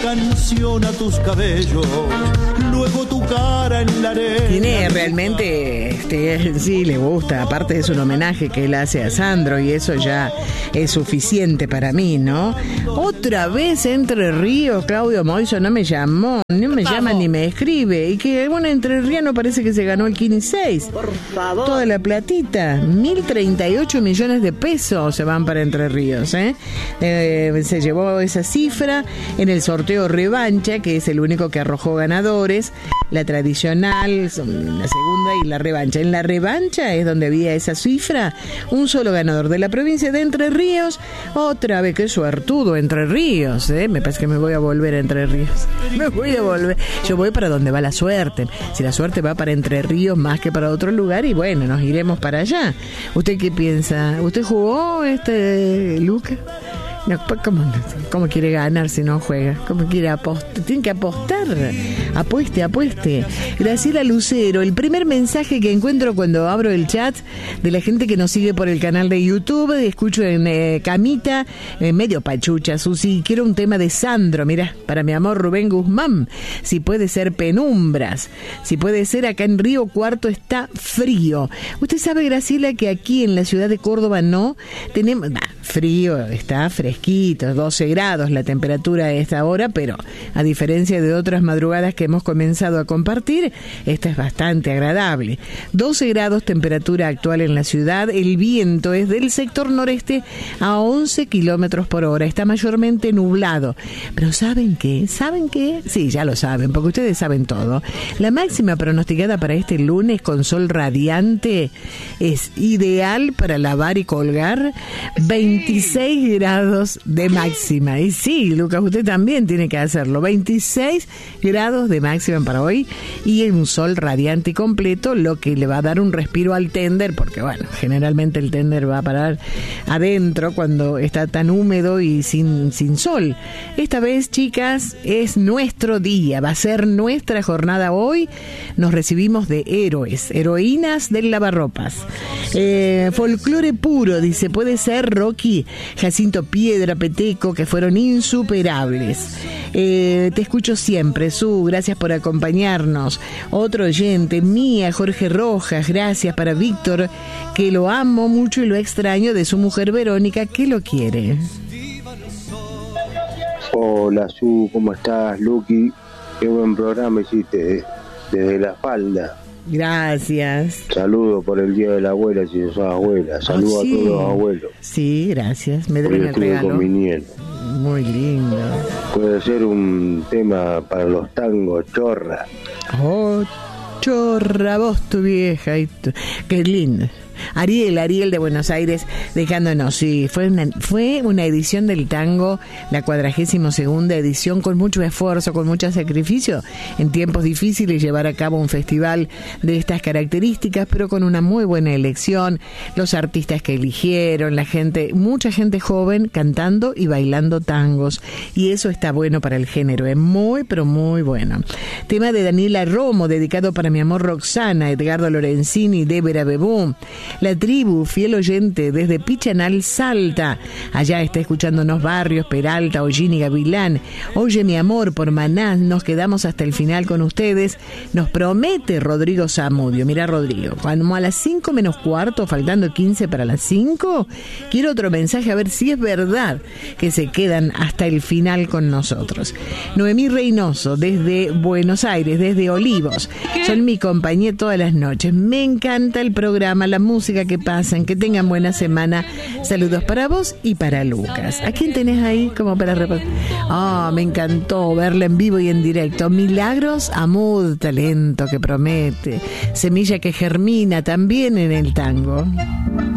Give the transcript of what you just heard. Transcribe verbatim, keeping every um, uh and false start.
canción a tus cabellos, luego tu cara en la arena. Tiene realmente, este, sí, le gusta, aparte es un homenaje que él hace a Sandro y eso ya es suficiente para mí, ¿no? Otra vez Entre Ríos, Claudio Moiso no me llamó, no me llama ni me escribe, y que un entrerriano parece que se ganó el Kini seis. Por favor. Toda la platita, mil treinta y ocho millones de pesos se van para Entre Ríos, ¿eh? Eh, se llevó esa cifra en el sorteo Revancha, que es el único que arrojó ganadores, la tradicional, la segunda y la Revancha. En la Revancha es donde había esa cifra, un solo ganador de la provincia de Entre Ríos. Otra vez, qué suertudo Entre Ríos, ¿eh? Me parece que me voy a volver a Entre Ríos. Me voy a volver. Yo voy para donde va la suerte. Si la suerte va para Entre Ríos más que para otro lugar, y bueno, nos iremos para allá. ¿Usted qué piensa? ¿Usted jugó, este, Luca? No, ¿cómo, ¿Cómo quiere ganar si no juega? ¿Cómo quiere apostar? Tiene que apostar. Apueste, apueste. Graciela Lucero, el primer mensaje que encuentro cuando abro el chat de la gente que nos sigue por el canal de YouTube, escucho en eh, camita, en medio pachucha, Susi, quiero un tema de Sandro, mira, para mi amor Rubén Guzmán, si puede ser Penumbras, si puede ser acá en Río Cuarto está frío. Usted sabe, Graciela, que aquí en la ciudad de Córdoba no tenemos, nah, frío, está fresquito, doce grados la temperatura a esta hora, pero a diferencia de otras madrugadas que hemos comenzado a compartir, esta es bastante agradable. doce grados temperatura actual en la ciudad, el viento es del sector noreste a once kilómetros por hora, está mayormente nublado. Pero ¿saben qué? ¿Saben qué? Sí, ya lo saben, porque ustedes saben todo. La máxima pronosticada para este lunes con sol radiante es ideal para lavar y colgar, veintiséis grados de máxima. Y sí, Lucas, usted también tiene que hacerlo. veintiséis grados de máxima para hoy y un sol radiante y completo, lo que le va a dar un respiro al tender, porque bueno, generalmente el tender va a parar adentro cuando está tan húmedo y sin, sin sol. Esta vez, chicas, es nuestro día, va a ser nuestra jornada hoy. Nos recibimos de héroes, heroínas del lavarropas. Eh, folclore puro, dice, puede ser Rocky, Jacinto Piedra, Peteco, que fueron insuperables. Eh, te escucho siempre, Su, gracias por acompañarnos. Otro oyente, Mía, Jorge Rojas, gracias para Víctor, que lo amo mucho y lo extraño, de su mujer Verónica, que lo quiere. Hola, Su, ¿cómo estás, Luqui? Qué buen programa hiciste desde la falda. Gracias. Saludo por el Día de la Abuela, si sos abuela. Saludo oh, sí. a todos los abuelos. Sí, gracias. Me deben el regalo. Con mi nieto. Muy lindo. Puede ser un tema para los tangos, Chorra. Oh, Chorra, vos tu vieja. Y tu... Qué lindo. Ariel, Ariel de Buenos Aires, dejándonos, sí, fue una, fue una edición del tango, la cuadragésima segunda edición, con mucho esfuerzo, con mucho sacrificio, en tiempos difíciles llevar a cabo un festival de estas características, pero con una muy buena elección, los artistas que eligieron, la gente, mucha gente joven cantando y bailando tangos, y eso está bueno para el género, es muy, pero muy bueno. Tema de Daniela Romo, dedicado para mi amor Roxana, Edgardo Lorenzini, Débora Bebú. La tribu, fiel oyente desde Pichanal, Salta. Allá está escuchándonos Barrios, Peralta, Hollín y Gavilán. Oye, mi amor, por Maná, nos quedamos hasta el final con ustedes. Nos promete Rodrigo Zamudio. Mira, Rodrigo, cuando a las cinco menos cuarto, faltando quince para las cinco, quiero otro mensaje a ver si es verdad que se quedan hasta el final con nosotros. Noemí Reynoso, desde Buenos Aires, desde Olivos. Son mi compañía todas las noches. Me encanta el programa, la música que pasan, que tengan buena semana. Saludos para vos y para Lucas. ¿A quién tenés ahí como para repartir? Ah, oh, me encantó verla en vivo y en directo. Milagros Amud, talento que promete, semilla que germina también en el tango.